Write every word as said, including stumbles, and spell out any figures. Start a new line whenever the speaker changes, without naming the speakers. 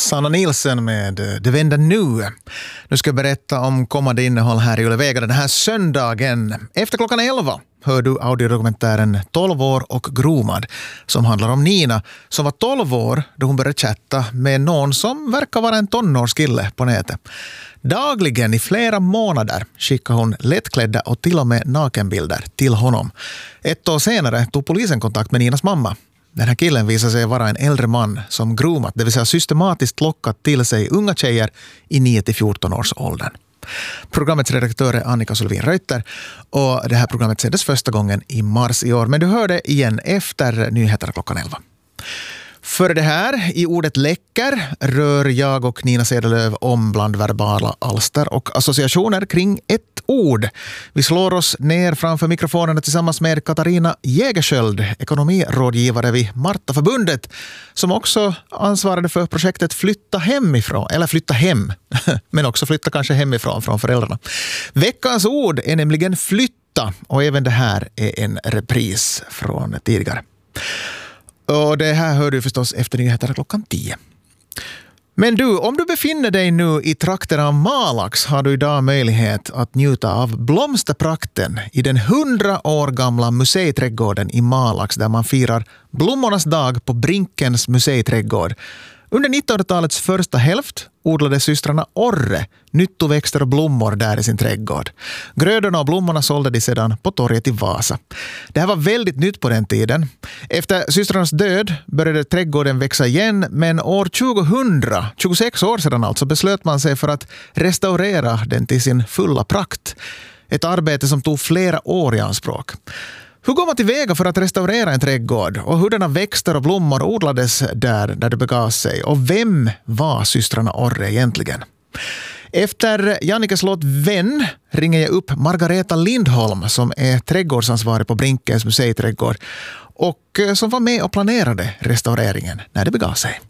Sanna Nielsen med Det vänder nu. Nu ska jag berätta om kommande innehåll här i Yle Vega den här söndagen. Efter klockan elva hör du audiodokumentären tolv år och gromad som handlar om Nina som var tolv år då hon började chatta med någon som verkar vara en tonårskille på nätet. Dagligen i flera månader skickade hon lättklädda och till och med nakenbilder till honom. Ett år senare tog polisen kontakt med Ninas mamma. Den här killen visade sig vara en äldre man som gromat, det vill säga systematiskt lockat till sig unga tjejer i nio till fjorton års åldern. Programmets redaktör är Annika Solvin-Reuter och det här programmet sändes första gången i mars i år. Men du hör det igen efter nyheterna klockan elva. För det här, i ordet läcker, rör jag och Nina Cederlöv om bland verbala alster och associationer kring ett ord. Vi slår oss ner framför mikrofonerna tillsammans med Katarina Jägersköld, ekonomirådgivare vid Martaförbundet, som också ansvarade för projektet Flytta hemifrån, eller flytta hem, men också flytta kanske hemifrån från föräldrarna. Veckans ord är nämligen flytta och även det här är en repris från tidigare. Och det här hör du förstås efter nyheterna klockan tio. Men du, om du befinner dig nu i trakten av Malax har du idag möjlighet att njuta av blomsterprakten i den hundra år gamla museiträdgården i Malax där man firar blommornas dag på Brinkens museiträdgård. Under nittonhundratalets första hälft odlade systrarna Orre nyttoväxter och blommor där i sin trädgård. Grödorna och blommorna sålde de sedan på torget i Vasa. Det här var väldigt nytt på den tiden. Efter systrarnas död började trädgården växa igen, men år tjugohundra, tjugosex år sedan alltså, beslöt man sig för att restaurera den till sin fulla prakt. Ett arbete som tog flera år i anspråk. Hur går man tillväga för att restaurera en trädgård och hurdana växter och blommor odlades där, där det begav sig? Och vem var systrarna Orre egentligen? Efter Jannikes låt Vän ringer jag upp Margareta Lindholm som är trädgårdsansvarig på Brinkens museiträdgård och som var med och planerade restaureringen när det begav sig.